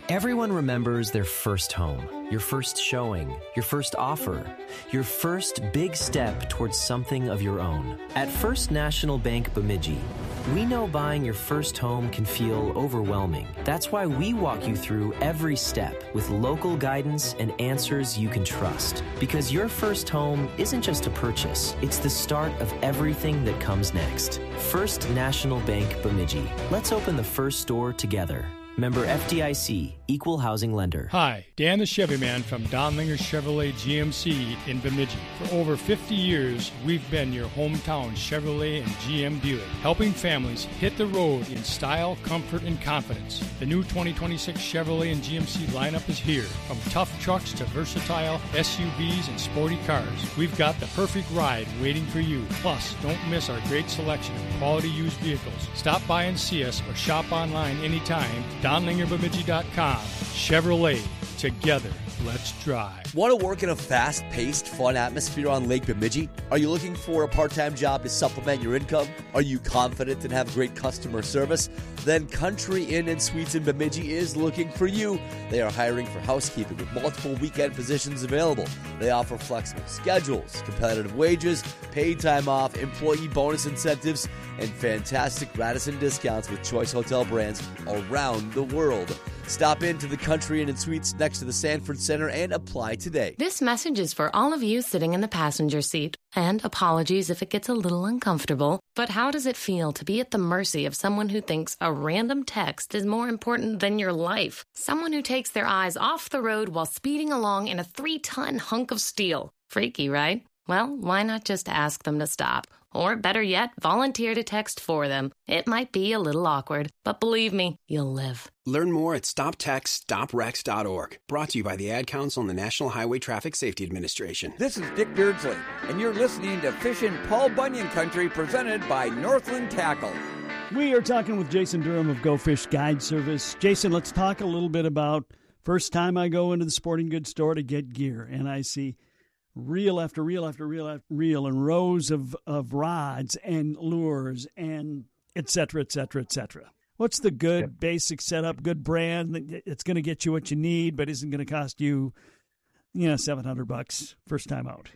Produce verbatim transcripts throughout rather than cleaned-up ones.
Everyone remembers their first home, your first showing, your first offer, your first big step towards something of your own. At First National Bank Bemidji, we know buying your first home can feel overwhelming. That's why we walk you through every step with local guidance and answers you can trust. Because your first home isn't just a purchase, it's the start of everything that comes next. First National Bank Bemidji. Let's open the first store together. Member F D I C, Equal Housing Lender. Hi, Dan the Chevy Man from Donlinger Chevrolet G M C in Bemidji. For over fifty years, we've been your hometown Chevrolet and G M dealer, helping families hit the road in style, comfort, and confidence. The new twenty twenty-six Chevrolet and G M C lineup is here. From tough trucks to versatile S U Vs and sporty cars, we've got the perfect ride waiting for you. Plus, don't miss our great selection of quality used vehicles. Stop by and see us or shop online anytime. Donlinger Bemidji dot com. Chevrolet. Together, let's drive. Want to work in a fast-paced, fun atmosphere on Lake Bemidji? Are you looking for a part-time job to supplement your income? Are you confident and have great customer service? Then Country Inn and Suites in Bemidji is looking for you. They are hiring for housekeeping with multiple weekend positions available. They offer flexible schedules, competitive wages, paid time off, employee bonus incentives, and fantastic Radisson discounts with choice hotel brands around the world. Stop into the Country Inn and Suites next to the Sanford Center and apply today. This message is for all of you sitting in the passenger seat. And apologies if it gets a little uncomfortable. But how does it feel to be at the mercy of someone who thinks a random text is more important than your life? Someone who takes their eyes off the road while speeding along in a three-ton hunk of steel. Freaky, right? Well, why not just ask them to stop? Or better yet, volunteer to text for them. It might be a little awkward, but believe me, you'll live. Learn more at stop text stop wrecks dot org. Brought to you by the Ad Council and the National Highway Traffic Safety Administration. This is Dick Beardsley, and you're listening to Fishin' Paul Bunyan Country, presented by Northland Tackle. We are talking with Jason Durham of Go Fish Guide Service. Jason, let's talk a little bit about first time I go into the sporting goods store to get gear, and I see reel after reel after reel after reel and rows of, of rods and lures and et cetera, et cetera, et cetera. What's the good yeah. basic setup, good brand? It's going to get you what you need, but isn't going to cost you, you know, seven hundred bucks first time out.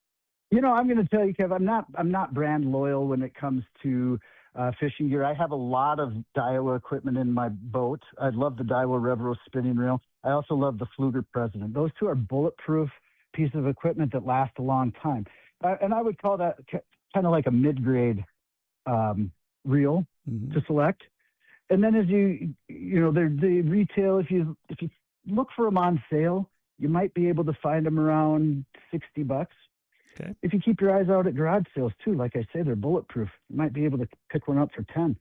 You know, I'm going to tell you, Kev, I'm not, I'm not brand loyal when it comes to uh, fishing gear. I have a lot of Daiwa equipment in my boat. I love the Daiwa Revro spinning reel. I also love the Pflueger President. Those two are bulletproof piece of equipment that lasts a long time. Uh, and I would call that kind of like a mid-grade um, reel mm-hmm. to select. And then as you, you know, the the retail, if you if you look for them on sale, you might be able to find them around sixty bucks. Okay. If you keep your eyes out at garage sales too, like I say, they're bulletproof. You might be able to pick one up for ten.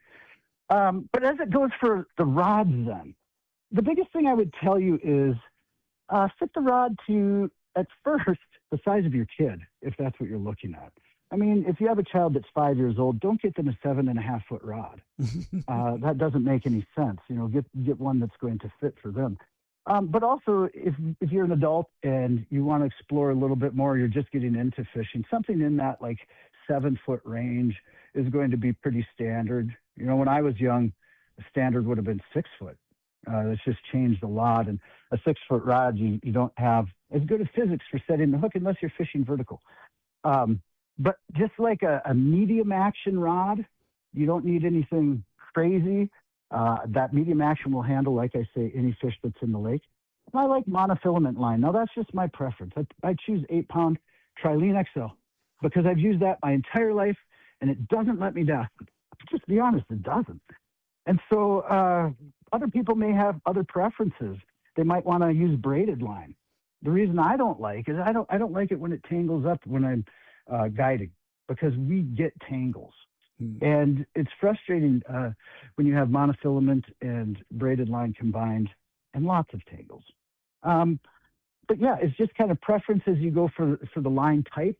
Um, but as it goes for the rods then, the biggest thing I would tell you is uh, fit the rod to, at first, the size of your kid, if that's what you're looking at. I mean, if you have a child that's five years old, don't get them a seven and a half foot rod. uh, that doesn't make any sense. You know, get get one that's going to fit for them. Um, but also, if if you're an adult and you want to explore a little bit more, you're just getting into fishing, something in that like seven foot range is going to be pretty standard. You know, when I was young, the standard would have been six foot. Uh, it's just changed a lot. And a six foot rod, you, you don't have as good a physics for setting the hook unless you're fishing vertical. Um, but just like a, a medium action rod, you don't need anything crazy. Uh, that medium action will handle, like I say, any fish that's in the lake. And I like monofilament line. Now, that's just my preference. I, I choose eight pound Trilene X L because I've used that my entire life, and it doesn't let me down. Just be honest, it doesn't. And so uh, other people may have other preferences. They might want to use braided line. The reason I don't like is I don't I don't like it when it tangles up when I'm uh, guiding because we get tangles. Hmm. And it's frustrating uh, when you have monofilament and braided line combined and lots of tangles. Um, but yeah, it's just kind of preference as you go for, for the line type.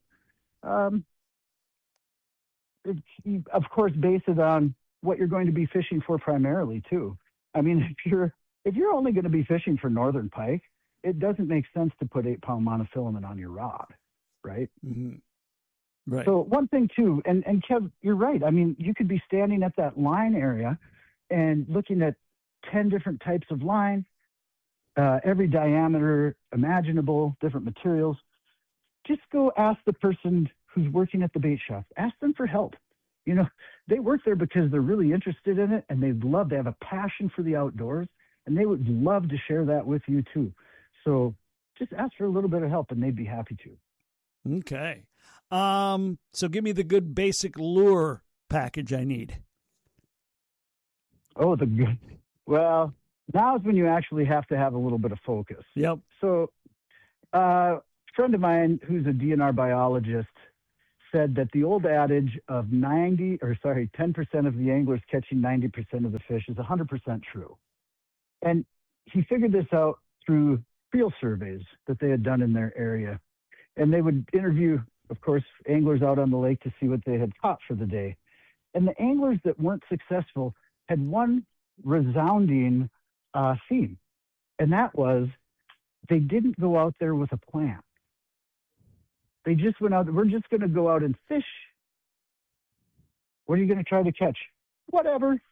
Um, it, you, of course, base it on what you're going to be fishing for primarily too. I mean, if you're if you're only going to be fishing for northern pike, it doesn't make sense to put eight pound monofilament on your rod, right? Mm-hmm. Right. So one thing too, and, and Kev, you're right. I mean, you could be standing at that line area and looking at ten different types of line, uh, every diameter imaginable, different materials. Just go ask the person who's working at the bait shop. Ask them for help. You know, they work there because they're really interested in it, and they'd love to have a passion for the outdoors, and they would love to share that with you too. So just ask for a little bit of help, and they'd be happy to. Okay. Um, so give me the good basic lure package I need. Oh, the good. Well, now is when you actually have to have a little bit of focus. Yep. So uh, a friend of mine who's a D N R biologist said that the old adage of ninety, or sorry, ten percent of the anglers catching ninety percent of the fish is one hundred percent true. And he figured this out through field surveys that they had done in their area. And they would interview, of course, anglers out on the lake to see what they had caught for the day. And the anglers that weren't successful had one resounding uh, theme. And that was they didn't go out there with a plan. They just went out, we're just going to go out and fish. What are you going to try to catch? Whatever.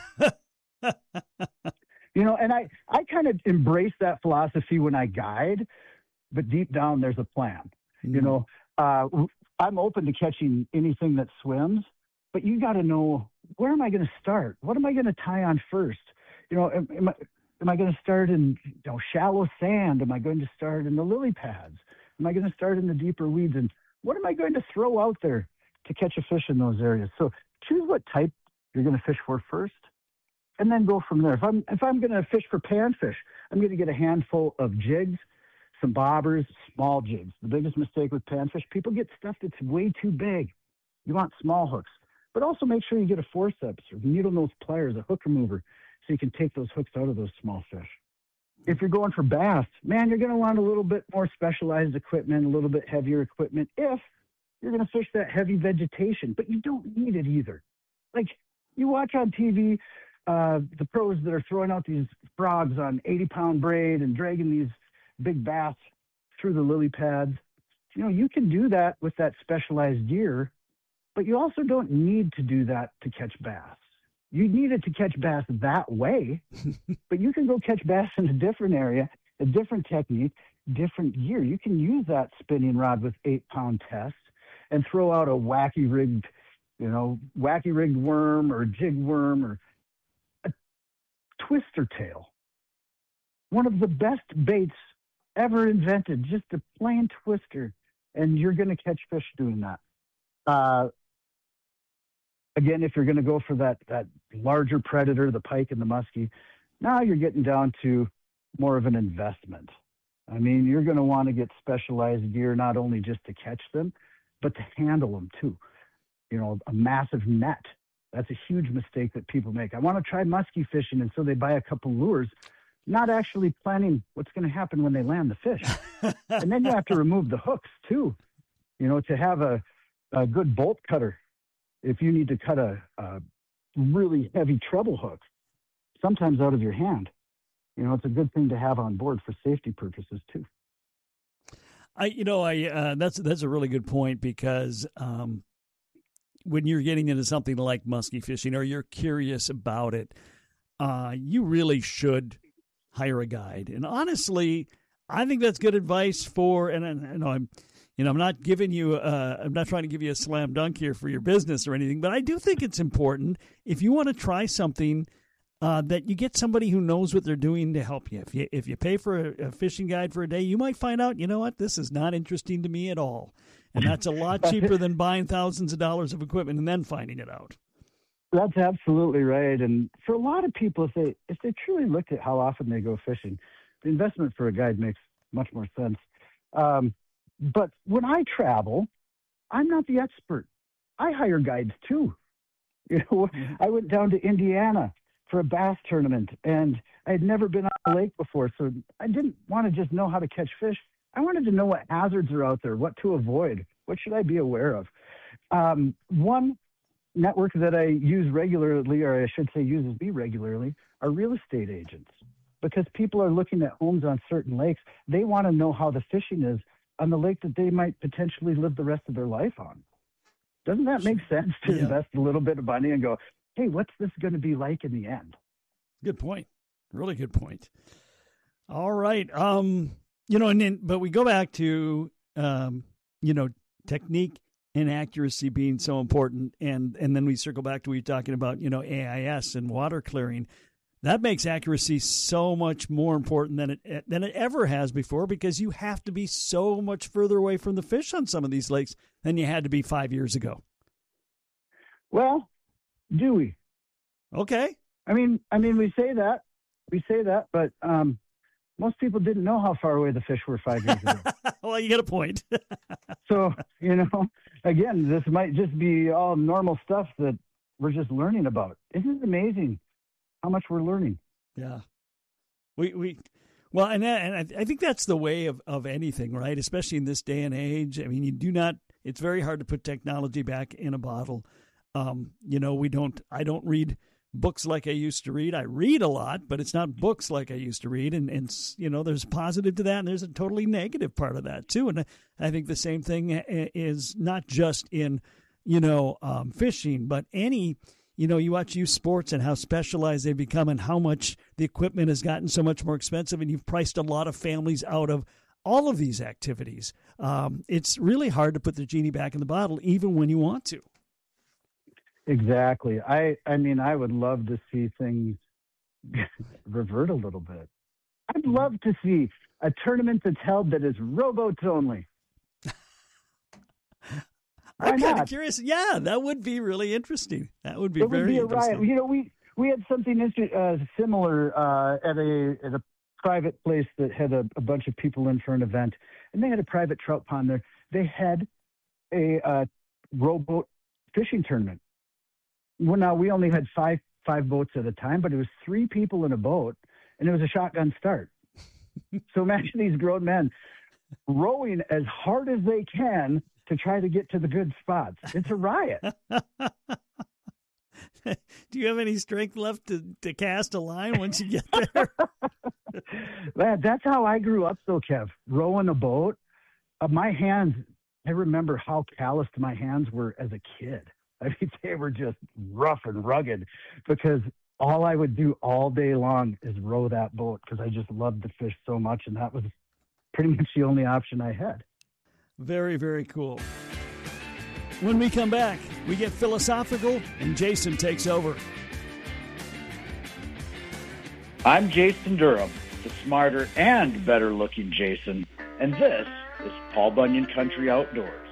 You know, and I, I kind of embrace that philosophy when I guide, but deep down there's a plan. Mm. You know, uh, I'm open to catching anything that swims, but you got to know, where am I going to start? What am I going to tie on first? You know, am, am I, am I going to start in, you know, shallow sand? Am I going to start in the lily pads? Am I going to start in the deeper weeds? And what am I going to throw out there to catch a fish in those areas? So choose what type you're going to fish for first, and then go from there. If I'm if I'm going to fish for panfish, I'm going to get a handful of jigs, some bobbers, small jigs. The biggest mistake with panfish, people get stuff that's way too big. You want small hooks, but also make sure you get a forceps or needle nose pliers, a hook remover, so you can take those hooks out of those small fish. If you're going for bass, man, you're going to want a little bit more specialized equipment, a little bit heavier equipment if you're going to fish that heavy vegetation, but you don't need it either. Like, you watch on T V uh, the pros that are throwing out these frogs on eighty pound braid and dragging these big bass through the lily pads. You know, you can do that with that specialized gear, but you also don't need to do that to catch bass. You need it to catch bass that way, but you can go catch bass in a different area, a different technique, different gear. You can use that spinning rod with eight pound test and throw out a wacky rigged, you know, wacky rigged worm or jig worm or a twister tail. One of the best baits ever invented, just a plain twister, and you're going to catch fish doing that. Uh, Again, if you're going to go for that that larger predator, the pike and the muskie, now you're getting down to more of an investment. I mean, you're going to want to get specialized gear not only just to catch them, but to handle them too. You know, a massive net. That's a huge mistake that people make. I want to try muskie fishing, and so they buy a couple lures, not actually planning what's going to happen when they land the fish. And then you have to remove the hooks too, you know, to have a, a good bolt cutter. If you need to cut a, a really heavy treble hook, sometimes out of your hand, you know, it's a good thing to have on board for safety purposes too. I, you know, I uh, that's that's a really good point, because um, when you're getting into something like muskie fishing, or you're curious about it, uh, you really should hire a guide. And honestly, I think that's good advice for. And I you know I'm. You know, I'm not giving you, uh, I'm not trying to give you a slam dunk here for your business or anything, but I do think it's important, if you want to try something, uh, that you get somebody who knows what they're doing to help you. If you if you pay for a, a fishing guide for a day, you might find out, you know what, this is not interesting to me at all. And that's a lot cheaper than buying thousands of dollars of equipment and then finding it out. That's absolutely right. And for a lot of people, if they if they truly looked at how often they go fishing, the investment for a guide makes much more sense. Um, But when I travel, I'm not the expert. I hire guides too. You know, I went down to Indiana for a bass tournament, and I had never been on a lake before, so I didn't want to just know how to catch fish. I wanted to know what hazards are out there, what to avoid, what should I be aware of. Um, one network that I use regularly, or I should say uses me regularly, are real estate agents, because people are looking at homes on certain lakes. They want to know how the fishing is on the lake that they might potentially live the rest of their life on. Doesn't that make sense to yeah. invest a little bit of money and go, hey, what's this going to be like in the end? Good point. Really good point. All right. Um, you know, and then, but we go back to, um, you know, technique and accuracy being so important. And, and then we circle back to what you're talking about, you know, A I S and water clearing. That makes accuracy so much more important than it than it ever has before, because you have to be so much further away from the fish on some of these lakes than you had to be five years ago. Well, do we? Okay. I mean, I mean, we say that, we say that, but um, most people didn't know how far away the fish were five years ago. Well, you get a point. So, you know, again, this might just be all normal stuff that we're just learning about. Isn't it amazing how much we're learning? Yeah. We, we, well, and, that, and I, I think that's the way of, of anything, right? Especially in this day and age. I mean, you do not, it's very hard to put technology back in a bottle. Um, you know, we don't, I don't read books like I used to read. I read a lot, but it's not books like I used to read. And, and you know, there's positive to that, and there's a totally negative part of that too. And I think the same thing is not just in, you know, um, fishing, but any, you know, you watch youth sports and how specialized they've become and how much the equipment has gotten so much more expensive, and you've priced a lot of families out of all of these activities. Um, it's really hard to put the genie back in the bottle, even when you want to. Exactly. I, I mean, I would love to see things revert a little bit. I'd love to see a tournament that's held that is rowboats only. I'm kind of curious. Yeah, that would be really interesting. That would be it very would be a interesting. riot. You know, we, we had something uh, similar uh, at a at a private place that had a, a bunch of people in for an event, and they had a private trout pond there. They had a uh, rowboat fishing tournament. Well, now we only had five five boats at a time, but it was three people in a boat, and it was a shotgun start. So imagine these grown men rowing as hard as they can to try to get to the good spots. It's a riot. Do you have any strength left to, to cast a line once you get there? Man, that's how I grew up, though, Kev. Rowing a boat. Uh, my hands, I remember how calloused my hands were as a kid. I mean, they were just rough and rugged because all I would do all day long is row that boat because I just loved the fish so much, and that was pretty much the only option I had. Very, very cool. When we come back, we get philosophical, and Jason takes over. I'm Jason Durham, the smarter and better-looking Jason, and this is Paul Bunyan Country Outdoors.